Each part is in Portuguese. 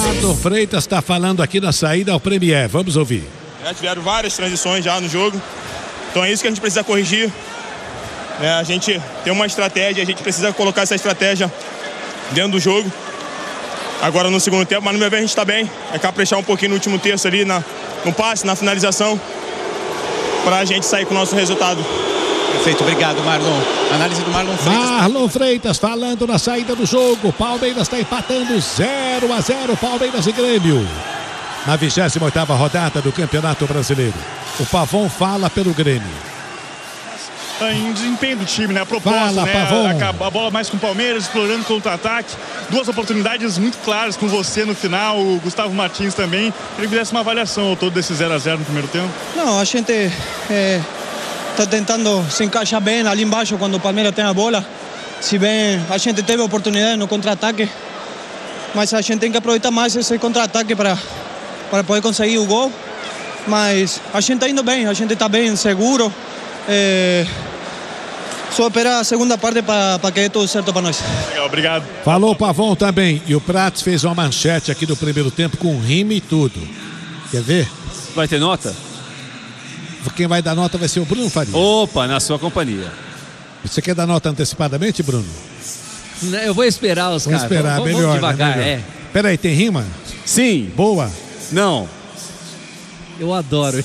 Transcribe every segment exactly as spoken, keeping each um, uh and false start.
Marlon Freitas está falando aqui na saída ao Premier. Vamos ouvir. Já tiveram várias transições já no jogo. Então é isso que a gente precisa corrigir. É, a gente tem uma estratégia, a gente precisa colocar essa estratégia dentro do jogo. Agora no segundo tempo, mas no meu ver a gente está bem. É caprichar um pouquinho no último terço ali, na, no passe, na finalização, para a gente sair com o nosso resultado. Perfeito, obrigado, Marlon. Análise do Marlon Freitas. Marlon Freitas falando na saída do jogo. Palmeiras está empatando zero a zero, Palmeiras e Grêmio. Na vigésima oitava rodada do Campeonato Brasileiro. O Pavon fala pelo Grêmio. Em desempenho do time, né? A proposta, Fala, né? Pavon. A, a bola mais com o Palmeiras, explorando contra-ataque. Duas oportunidades muito claras com você no final, o Gustavo Martins também. Ele fizesse uma avaliação ao todo desse zero a zero no primeiro tempo. Não, a gente está tentando se encaixar bem ali embaixo quando o Palmeiras tem a bola. Se bem, a gente teve oportunidade no contra-ataque, mas a gente tem que aproveitar mais esse contra-ataque para para poder conseguir o gol. Mas a gente está indo bem, a gente está bem, seguro. É... Só esperar a segunda parte para que dê tudo certo para nós. Legal, obrigado. Falou o Pavon também. E o Prats fez uma manchete aqui do primeiro tempo com rima e tudo. Quer ver? Vai ter nota? Quem vai dar nota vai ser o Bruno Faria. Opa, na sua companhia. Você quer dar nota antecipadamente, Bruno? Eu vou esperar os caras. Vamos esperar, vamos, melhor. Vamos devagar, né? é. Peraí, tem rima? Sim. Boa? Não. Eu adoro.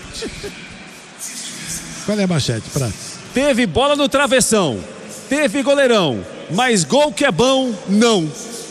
Qual é a manchete, Prats? Teve bola no travessão, teve goleirão, mas gol que é bom, não.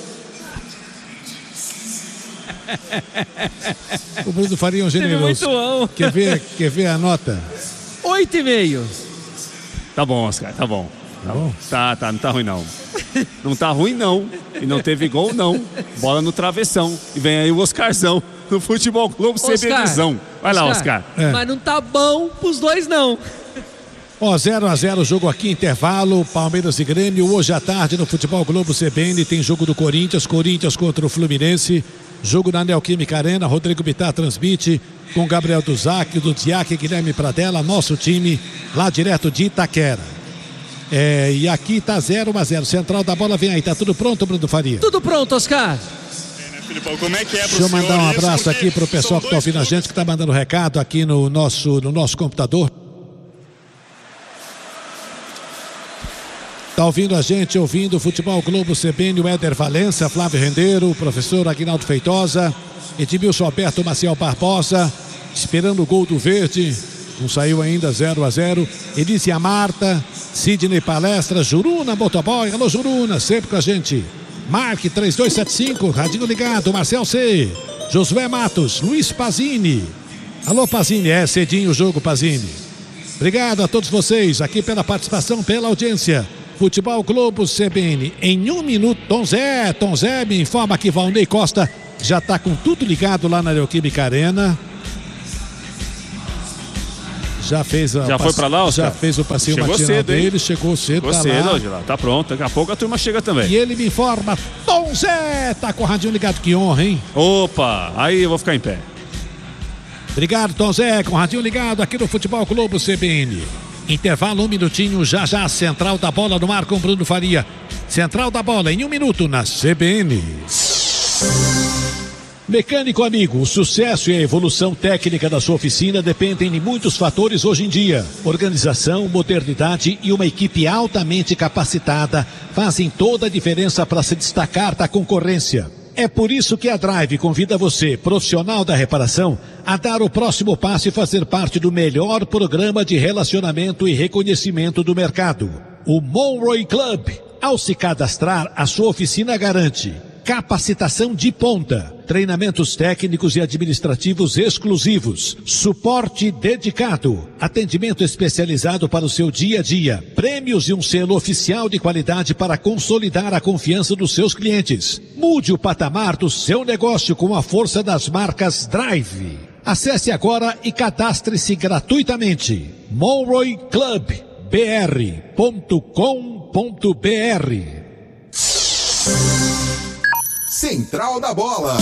O Bruno Faria é um generoso. Muito bom. Quer ver, quer ver a nota? Oito e meio. Tá bom, Oscar, tá bom. Tá bom? Tá, tá, não tá ruim não. Não tá ruim não. E não teve gol não. Bola no travessão. E vem aí o Oscarzão no Futebol Clube CBzão. Vai lá, Oscar. É. Mas não tá bom pros dois não. Ó, zero a zero, jogo aqui, intervalo, Palmeiras e Grêmio. Hoje à tarde no Futebol Globo C B N tem jogo do Corinthians, Corinthians contra o Fluminense. Jogo na Neoquímica Arena, Rodrigo Bittar transmite com Gabriel Duzac, do Diac, Guilherme Pradella, nosso time lá direto de Itaquera. É, e aqui tá zero a zero, central da bola vem aí, tá tudo pronto, Bruno Faria? Tudo pronto, Oscar. Filipão, como é que é pro Deixa eu mandar um senhor isso? abraço Porque aqui pro pessoal que tá ouvindo a gente, que tá mandando recado aqui no nosso, no nosso computador. Tá ouvindo a gente, ouvindo o Futebol Globo C B N, o Éder Valença, Flávio Rendeiro, o professor Aguinaldo Feitosa, Edmilson Alberto Maciel Barbosa, esperando o gol do Verde, não saiu ainda, zero a zero. Elícia Marta, Sidney Palestra, Juruna Motoboy, alô Juruna, sempre com a gente. Marque três dois sete cinco, radinho ligado, Marcel C, Josué Matos, Luiz Pazini. Alô Pazini, é cedinho o jogo, Pazini. Obrigado a todos vocês aqui pela participação, pela audiência. Futebol Globo C B N em um minuto. Tom Zé, Tom Zé me informa que Valnei Costa já está com tudo ligado lá na Neoquímica Arena. Já fez a Já foi pra lá, Oscar? Já fez o passeio Chegou matinal cedo, hein? dele, chegou cedo, Chegou tá cedo, lá. hoje lá. Tá pronto, daqui a pouco a turma chega também. E ele me informa, Tom Zé tá com o radinho ligado, que honra, hein? Opa, aí eu vou ficar em pé. Obrigado, Tom Zé, com o radinho ligado aqui no Futebol Globo C B N. Intervalo, um minutinho, já já, central da bola no ar com Bruno Faria. Central da bola em um minuto na C B N. Mecânico amigo, o sucesso e a evolução técnica da sua oficina dependem de muitos fatores hoje em dia. Organização, modernidade e uma equipe altamente capacitada fazem toda a diferença para se destacar da concorrência. É por isso que a Drive convida você, profissional da reparação, a dar o próximo passo e fazer parte do melhor programa de relacionamento e reconhecimento do mercado. O Monroe Club. Ao se cadastrar, a sua oficina garante capacitação de ponta, treinamentos técnicos e administrativos exclusivos, suporte dedicado, atendimento especializado para o seu dia a dia, prêmios e um selo oficial de qualidade para consolidar a confiança dos seus clientes. Mude o patamar do seu negócio com a força das marcas Drive. Acesse agora e cadastre-se gratuitamente. Monroe Club B R ponto com ponto B R. Central da Bola.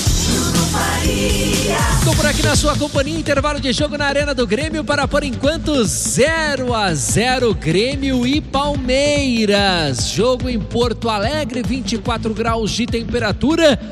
Estou por aqui na sua companhia, intervalo de jogo na Arena do Grêmio para, por enquanto, zero a zero Grêmio e Palmeiras. Jogo em Porto Alegre, vinte e quatro graus de temperatura.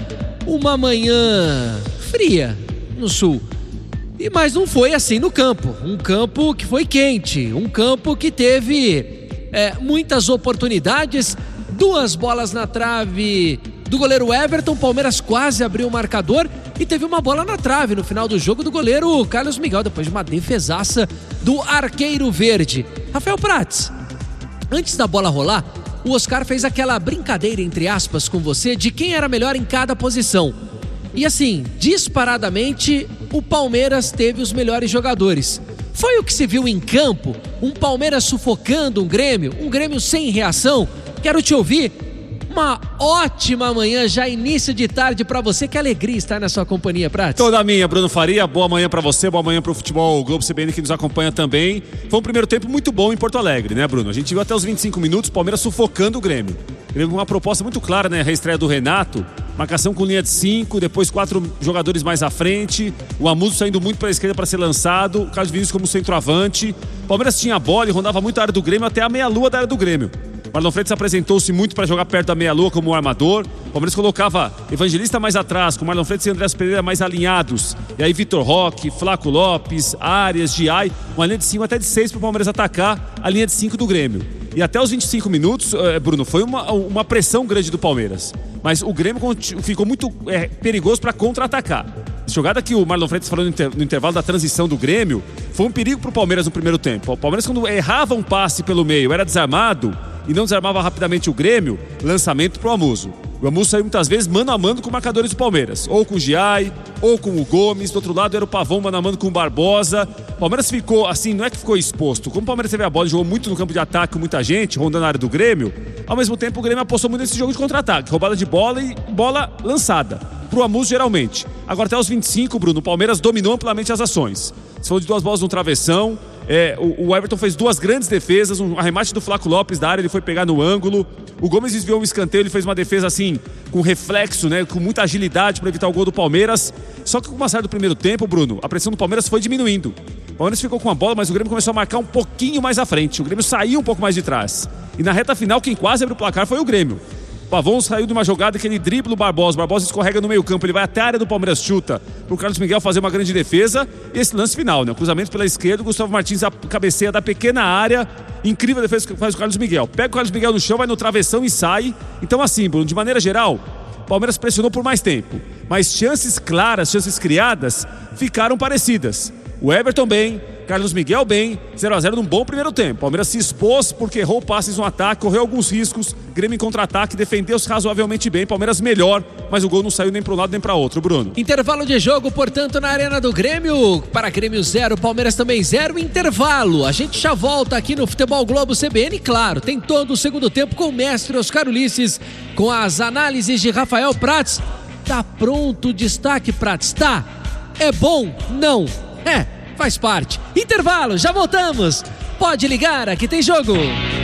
uma manhã fria no sul. E, mas não foi assim no campo. Um campo que foi quente, um campo que teve é, muitas oportunidades, duas bolas na trave do goleiro Everton. Palmeiras quase abriu o marcador e teve uma bola na trave no final do jogo do goleiro Carlos Miguel, depois de uma defesaça do arqueiro verde. Rafael Prats, antes da bola rolar, o Oscar fez aquela brincadeira, entre aspas, com você, de quem era melhor em cada posição. E assim, disparadamente, o Palmeiras teve os melhores jogadores. Foi o que se viu em campo? Um Palmeiras sufocando um Grêmio, um Grêmio sem reação? Quero te ouvir. Uma ótima manhã, já início de tarde pra você. Que alegria estar na sua companhia, Prats. Toda minha, Bruno Faria. Boa manhã pra você, boa manhã pro Futebol Globo C B N que nos acompanha também. Foi um primeiro tempo muito bom em Porto Alegre, né, Bruno? A gente viu até os vinte e cinco minutos, o Palmeiras sufocando o Grêmio. Grêmio com uma proposta muito clara, né? A reestreia do Renato. Marcação com linha de cinco, depois quatro jogadores mais à frente. O Amuso saindo muito pra esquerda pra ser lançado. O Carlos Vinícius como centroavante. O Palmeiras tinha a bola e rondava muito a área do Grêmio, até a meia-lua da área do Grêmio. Marlon Freitas apresentou-se muito para jogar perto da meia-lua como armador. O Palmeiras colocava Evangelista mais atrás, com Marlon Freitas e Andrés Pereira mais alinhados. E aí Vitor Roque, Flaco Lopes, Arias, Giai. Uma linha de cinco até de seis para o Palmeiras atacar a linha de cinco do Grêmio. E até os vinte e cinco minutos, Bruno, foi uma, uma pressão grande do Palmeiras. Mas o Grêmio ficou muito é, perigoso para contra-atacar. A jogada que o Marlon Freitas falou no, inter, no intervalo da transição do Grêmio foi um perigo para o Palmeiras no primeiro tempo. O Palmeiras, quando errava um passe pelo meio, era desarmado e não desarmava rapidamente o Grêmio, lançamento pro Amuso. O Amuso saiu muitas vezes mano a mano com marcadores do Palmeiras, ou com o Giai, ou com o Gomes. Do outro lado era o Pavão mano a mano com o Barbosa. O Palmeiras ficou assim, não é que ficou exposto. Como o Palmeiras teve a bola e jogou muito no campo de ataque com muita gente, rondando a área do Grêmio, ao mesmo tempo o Grêmio apostou muito nesse jogo de contra-ataque, roubada de bola e bola lançada pro Amuso geralmente. Agora até os vinte e cinco, Bruno, o Palmeiras dominou amplamente as ações. Você falou de duas bolas no travessão. É, o, o Everton fez duas grandes defesas, um arremate do Flaco Lopes da área, ele foi pegar no ângulo. O Gomes desviou um escanteio, ele fez uma defesa assim, com reflexo, né, com muita agilidade para evitar o gol do Palmeiras. Só que com o passar do primeiro tempo, Bruno, a pressão do Palmeiras foi diminuindo. O Palmeiras ficou com a bola, mas o Grêmio começou a marcar um pouquinho mais à frente. O Grêmio saiu um pouco mais de trás. E na reta final, quem quase abriu o placar foi o Grêmio. O Pavão saiu de uma jogada que ele dribla o Barbosa. O Barbosa escorrega no meio campo, ele vai até a área do Palmeiras, chuta pro Carlos Miguel fazer uma grande defesa. E esse lance final, né? O cruzamento pela esquerda, o Gustavo Martins a cabeceia da pequena área. Incrível a defesa que faz o Carlos Miguel. Pega o Carlos Miguel no chão, vai no travessão e sai. Então assim, Bruno, de maneira geral, o Palmeiras pressionou por mais tempo. Mas chances claras, chances criadas, ficaram parecidas. O Everton bem, Carlos Miguel bem, zero a zero num bom primeiro tempo. O Palmeiras se expôs porque errou passes no ataque, correu alguns riscos, Grêmio em contra-ataque, defendeu-se razoavelmente bem, Palmeiras melhor, mas o gol não saiu nem para um lado nem para outro, Bruno. Intervalo de jogo, portanto, na Arena do Grêmio, para Grêmio zero, Palmeiras também zero, intervalo. A gente já volta aqui no Futebol Globo C B N, claro, tem todo o segundo tempo com o mestre Oscar Ulisses, com as análises de Rafael Prats. Tá pronto o destaque, Prats? Tá? É bom? Não. É, faz parte. Intervalo, já voltamos. Pode ligar, aqui tem jogo.